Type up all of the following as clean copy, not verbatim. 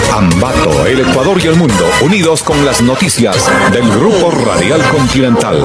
Ambato, el Ecuador y el mundo, unidos con las noticias del Grupo Radial Continental.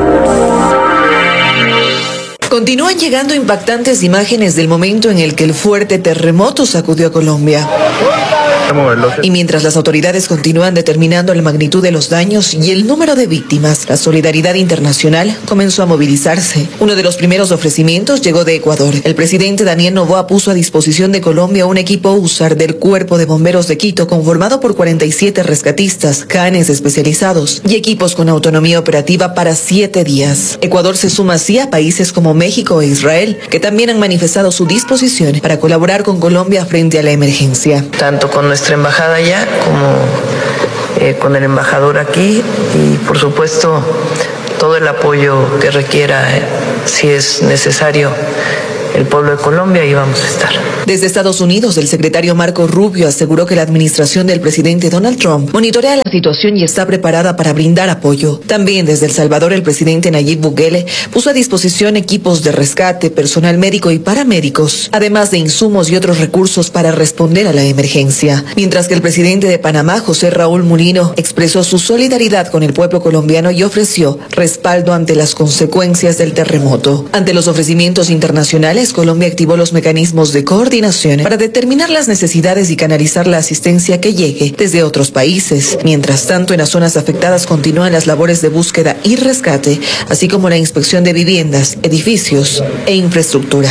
Continúan llegando impactantes imágenes del momento en el que el fuerte terremoto sacudió a Colombia. Y mientras las autoridades continúan determinando la magnitud de los daños y el número de víctimas, la solidaridad internacional comenzó a movilizarse. Uno de los primeros ofrecimientos llegó de Ecuador. El presidente Daniel Noboa puso a disposición de Colombia un equipo USAR del Cuerpo de Bomberos de Quito conformado por 47 rescatistas, canes especializados y equipos con autonomía operativa para 7 días. Ecuador se suma así a países como México e Israel, que también han manifestado su disposición para colaborar con Colombia frente a la emergencia. Tanto con nuestra embajada allá como con el embajador aquí y por supuesto todo el apoyo que requiera, si es necesario, el pueblo de Colombia, y vamos a estar. Desde Estados Unidos, el secretario Marco Rubio aseguró que la administración del presidente Donald Trump monitorea la situación y está preparada para brindar apoyo. También desde El Salvador, el presidente Nayib Bukele puso a disposición equipos de rescate, personal médico y paramédicos, además de insumos y otros recursos para responder a la emergencia. Mientras que el presidente de Panamá, José Raúl Mulino, expresó su solidaridad con el pueblo colombiano y ofreció respaldo ante las consecuencias del terremoto. Ante los ofrecimientos internacionales, Colombia activó los mecanismos de coordinación para determinar las necesidades y canalizar la asistencia que llegue desde otros países. Mientras tanto, en las zonas afectadas continúan las labores de búsqueda y rescate, así como la inspección de viviendas, edificios e infraestructura.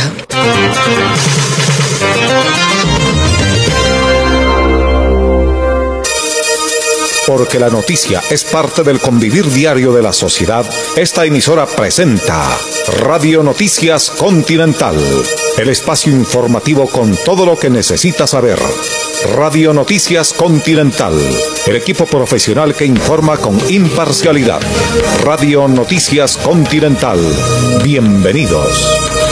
Porque la noticia es parte del convivir diario de la sociedad, esta emisora presenta Radio Noticias Continental, el espacio informativo con todo lo que necesitas saber. Radio Noticias Continental, el equipo profesional que informa con imparcialidad. Radio Noticias Continental, bienvenidos.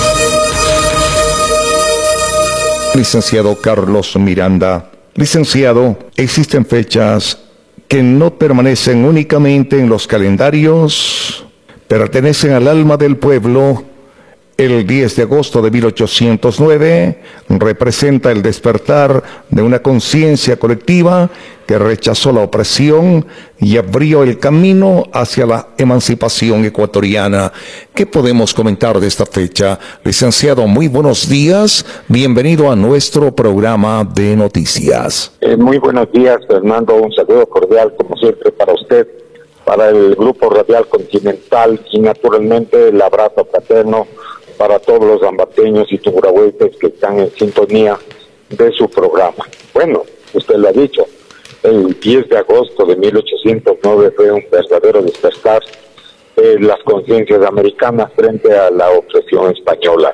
Licenciado Carlos Miranda. Licenciado, existen fechas que no permanecen únicamente en los calendarios, pertenecen al alma del pueblo. El 10 de agosto de 1809 representa el despertar de una conciencia colectiva que rechazó la opresión y abrió el camino hacia la emancipación ecuatoriana. ¿Qué podemos comentar de esta fecha? Licenciado, muy buenos días. Bienvenido a nuestro programa de noticias. Muy buenos días, Fernando. Un saludo cordial, como siempre, para usted, para el Grupo Radial Continental y, naturalmente, el abrazo fraterno para todos los ambateños y tungurahüetes que están en sintonía de su programa. Bueno, usted lo ha dicho, el 10 de agosto de 1809 fue un verdadero despertar de las conciencias americanas frente a la opresión española.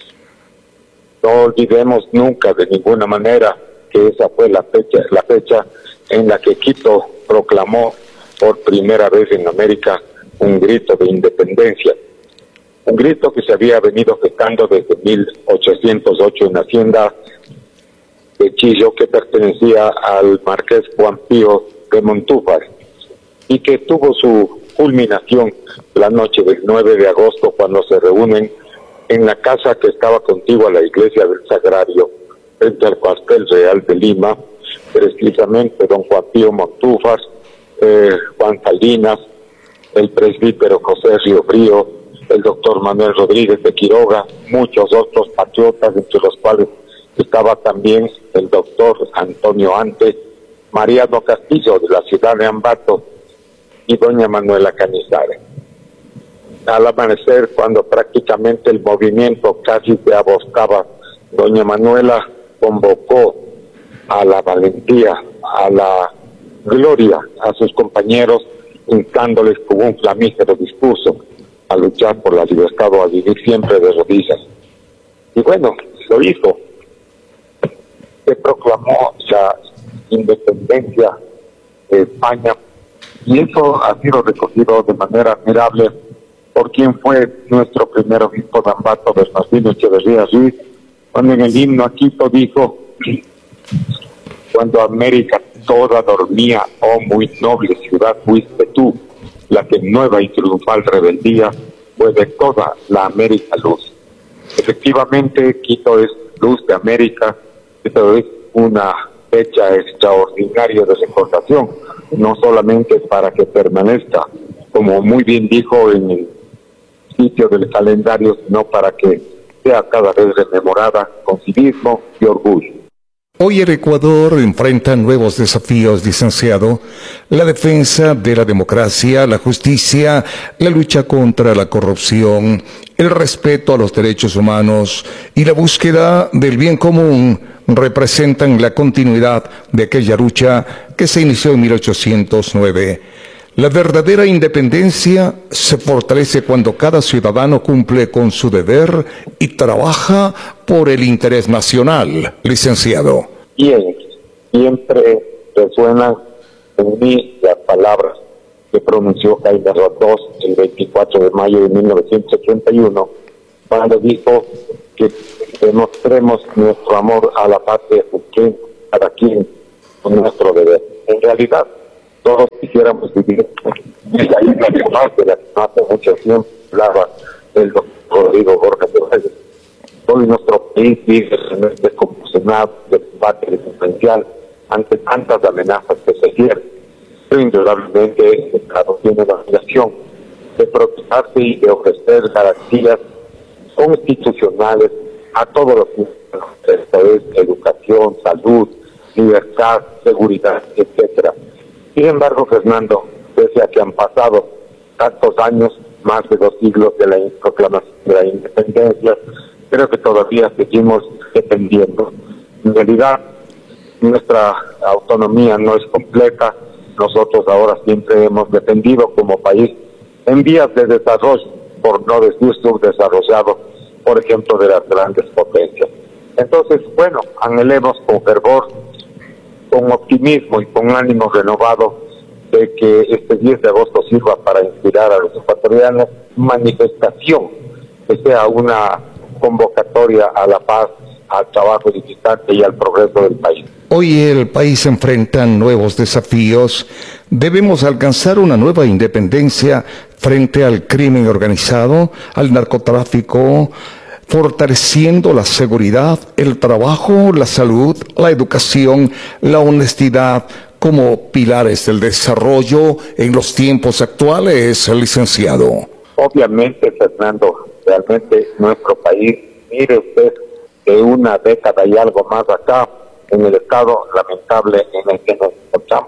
No olvidemos nunca, de ninguna manera, que esa fue la fecha en la que Quito proclamó por primera vez en América un grito de independencia. Un grito que se había venido gestando desde 1808 en la hacienda de Chillo, que pertenecía al marqués Juan Pío de Montúfar, y que tuvo su culminación la noche del 9 de agosto, cuando se reúnen en la casa que estaba contigua a la iglesia del Sagrario, frente al cuartel real de Lima, precisamente don Juan Pío Montúfar, Juan Salinas, el presbítero José Riofrío, el doctor Manuel Rodríguez de Quiroga, muchos otros patriotas, entre los cuales estaba también el doctor Antonio Ante, Mariano Castillo de la ciudad de Ambato y doña Manuela Cañizares. Al amanecer, cuando prácticamente el movimiento casi se aboscaba, doña Manuela convocó a la valentía, a la gloria a sus compañeros, instándoles con un flamígero discurso a luchar por la libertad o a vivir siempre de rodillas. Y bueno, lo hizo. Se proclamó la independencia de España, y eso ha sido recogido de manera admirable por quien fue nuestro primer obispo de Ambato, Bernardino Echeverría Ruiz, cuando en el himno a Quito dijo: cuando América toda dormía, oh muy noble ciudad, fuiste tú la que en nueva y triunfal rebeldía fue de toda la América luz. Efectivamente, Quito es luz de América. Esto es una fecha extraordinaria de recordación, no solamente para que permanezca, como muy bien dijo en el sitio del calendario, sino para que sea cada vez rememorada con civismo y orgullo. Hoy el Ecuador enfrenta nuevos desafíos, licenciado. La defensa de la democracia, la justicia, la lucha contra la corrupción, el respeto a los derechos humanos y la búsqueda del bien común representan la continuidad de aquella lucha que se inició en 1809. La verdadera independencia se fortalece cuando cada ciudadano cumple con su deber y trabaja por el interés nacional, licenciado. Bien, siempre resuenan en mí las palabras que pronunció Jaime Roldós el 24 de mayo de 1981, cuando dijo que demostremos nuestro amor a la patria, cumpliendo cada quien con nuestro deber. En realidad, todos quisiéramos vivir en la isla de paz, de la que hace mucho tiempo hablaba el doctor Rodrigo Borja Torres. Hoy nuestro país vive realmente convulsionado de combate delincuencial ante tantas amenazas que se cierran. Pero indudablemente el Estado tiene la obligación de protegerse y de ofrecer garantías constitucionales a todos los niveles, esto es educación, salud, libertad, seguridad, etcétera. Sin embargo, Fernando, pese a que han pasado tantos años, más de 2 siglos de la proclamación de la independencia, creo que todavía seguimos dependiendo. En realidad, nuestra autonomía no es completa. Nosotros ahora siempre hemos dependido como país en vías de desarrollo, por no decir subdesarrollado, por ejemplo, de las grandes potencias. Entonces, bueno, anhelemos con fervor, con optimismo y con ánimo renovado de que este 10 de agosto sirva para inspirar a los ecuatorianos manifestación, que sea una convocatoria a la paz, al trabajo edificante y al progreso del país. Hoy el país enfrenta nuevos desafíos. Debemos alcanzar una nueva independencia frente al crimen organizado, al narcotráfico, fortaleciendo la seguridad, el trabajo, la salud, la educación, la honestidad como pilares del desarrollo en los tiempos actuales, licenciado. Obviamente, Fernando, realmente nuestro país, mire usted, de una década y algo más acá, en el estado lamentable en el que nos encontramos.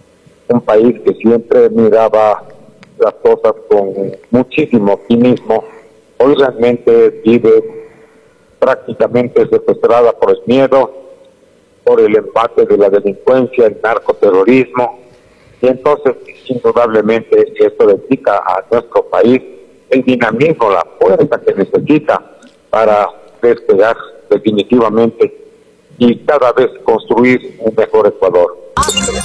Un país que siempre miraba las cosas con muchísimo optimismo, hoy realmente vive prácticamente secuestrada por el miedo, por el embate de la delincuencia, el narcoterrorismo, y entonces indudablemente esto le quita a nuestro país el dinamismo, la fuerza que necesita para despegar definitivamente y cada vez construir un mejor Ecuador.